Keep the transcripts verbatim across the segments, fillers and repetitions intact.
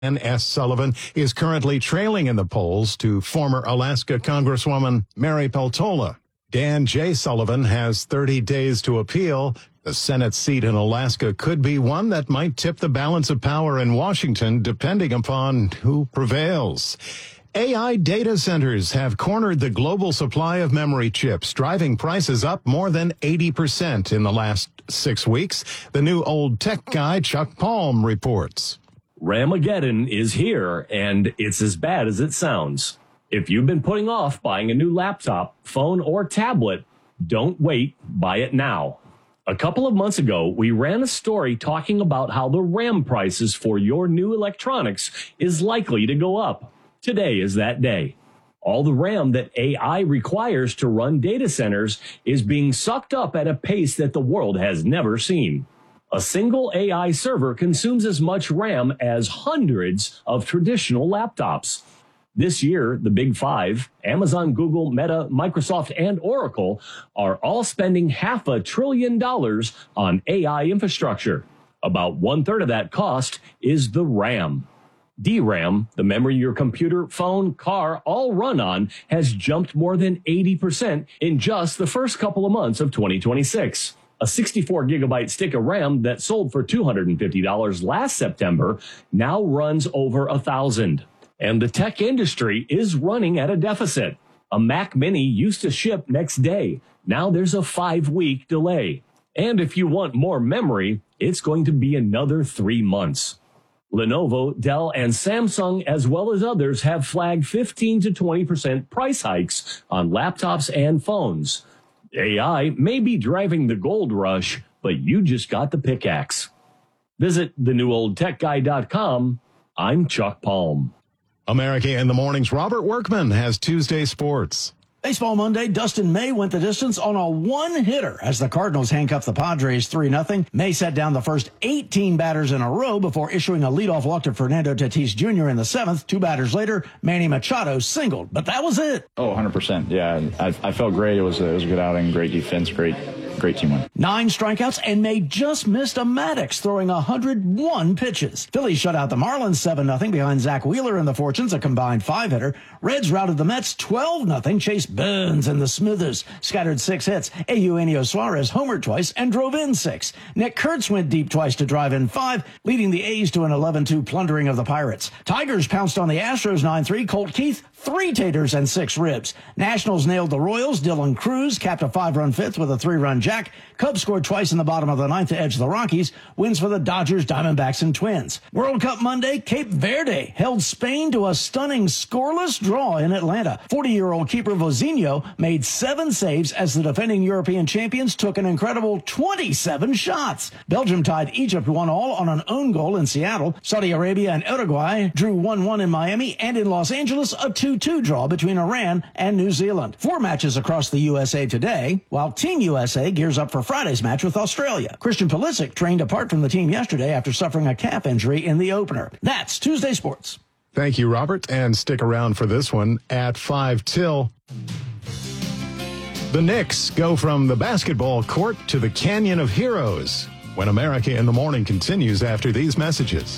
Dan S. Sullivan is currently trailing in the polls to former Alaska Congresswoman Mary Peltola. Dan J. Sullivan has thirty days to appeal. The Senate seat in Alaska could be one that might tip the balance of power in Washington, depending upon who prevails. A I data centers have cornered the global supply of memory chips, driving prices up more than eighty percent in the last six weeks. The new old tech guy, Chuck Palm, reports. Ramageddon is here, and it's as bad as it sounds. If you've been putting off buying a new laptop, phone, or tablet, don't wait. Buy it now. A couple of months ago, we ran a story talking about how the RAM prices for your new electronics is likely to go up. Today is that day. All the RAM that A I requires to run data centers is being sucked up at a pace that the world has never seen. A single A I server consumes as much RAM as hundreds of traditional laptops. This year, the Big Five, Amazon, Google, Meta, Microsoft, and Oracle, are all spending half a trillion dollars on A I infrastructure. About one third of that cost is the RAM. D RAM, the memory your computer, phone, car all run on, has jumped more than eighty percent in just the first couple of months of twenty twenty-six. A sixty-four gigabyte stick of RAM that sold for two hundred fifty dollars last September now runs over one thousand dollars. And the tech industry is running at a deficit. A Mac Mini used to ship next day. Now there's a five-week delay. And if you want more memory, it's going to be another three months. Lenovo, Dell, and Samsung, as well as others, have flagged fifteen to twenty percent price hikes on laptops and phones. A I may be driving the gold rush, but you just got the pickaxe. Visit the new old tech guy dot com. I'm Chuck Palm. America in the Morning's Robert Workman has Tuesday sports. Baseball Monday, Dustin May went the distance on a one-hitter as the Cardinals handcuffed the Padres three nothing. May set down the first eighteen batters in a row before issuing a leadoff walk to Fernando Tatis Junior in the seventh. Two batters later, Manny Machado singled, but that was it. Oh, one hundred percent. Yeah, I, I felt great. It was, a, it was a good outing, great defense, great Great team win. Nine strikeouts, and May just missed a Maddox, throwing one hundred one pitches. Phillies shut out the Marlins seven nothing behind Zach Wheeler and the Fortunes, a combined five-hitter. Reds routed the Mets twelve nothing. Chase Burns and the Smithers scattered six hits. Eugenio Suarez homered twice and drove in six. Nick Kurtz went deep twice to drive in five, leading the A's to an eleven two plundering of the Pirates. Tigers pounced on the Astros nine three. Colt Keith, three taters and six ribs. Nationals nailed the Royals. Dylan Cruz capped a five-run fifth with a three-run jack. Cubs scored twice in the bottom of the ninth to edge the Rockies. Wins for the Dodgers, Diamondbacks, and Twins. World Cup Monday, Cape Verde held Spain to a stunning scoreless draw in Atlanta. forty-year-old keeper Vozinho made seven saves as the defending European champions took an incredible twenty-seven shots. Belgium tied Egypt one all on an own goal in Seattle. Saudi Arabia and Uruguay drew one one in Miami, and in Los Angeles, a two two draw between Iran and New Zealand. Four matches across the U S A today, while Team U S A gears up for Friday's match with Australia. Christian Pulisic trained apart from the team yesterday after suffering a calf injury in the opener. That's Tuesday Sports. Thank you, Robert, and stick around for this one at five till. The Knicks go from the basketball court to the Canyon of Heroes when America in the Morning continues after these messages.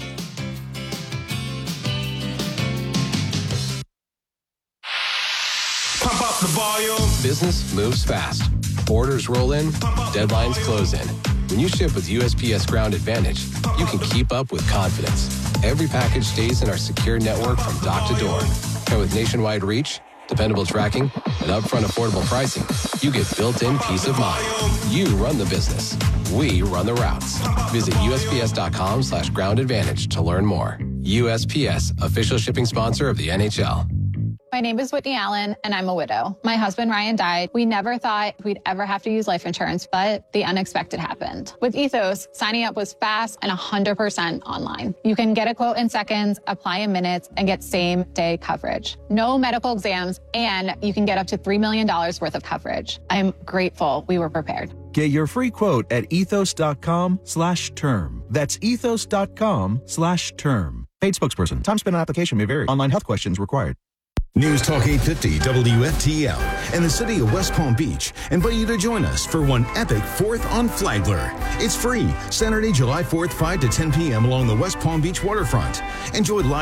Pump up the volume. Business moves fast. Orders roll in, deadlines close in. When you ship with U S P S Ground Advantage, you can keep up with confidence. Every package stays in our secure network from dock to door. And with nationwide reach, dependable tracking, and upfront affordable pricing, you get built-in peace of mind. You run the business. We run the routes. Visit U S P S dot com slash ground advantage to learn more. U S P S, official shipping sponsor of the N H L. My name is Whitney Allen, and I'm a widow. My husband, Ryan, died. We never thought we'd ever have to use life insurance, but the unexpected happened. With Ethos, signing up was fast and one hundred percent online. You can get a quote in seconds, apply in minutes, and get same-day coverage. No medical exams, and you can get up to three million dollars worth of coverage. I'm grateful we were prepared. Get your free quote at ethos dot com slash term. That's ethos dot com slash term. Paid spokesperson. Time spent on application may vary. Online health questions required. News Talk eight fifty W F T L and the city of West Palm Beach invite you to join us for one epic fourth on Flagler. It's free, Saturday, July fourth, five to ten p.m. along the West Palm Beach waterfront. Enjoy live